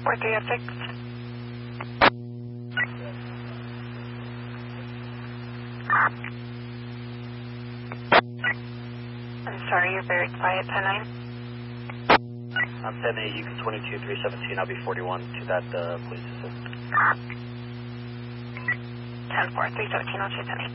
4306. I'm sorry, you're very quiet, 10-9. I'm 10-8, you can 22-317, I'll be 41 to that police assist. 10-4, 317, I'll choose 10-8.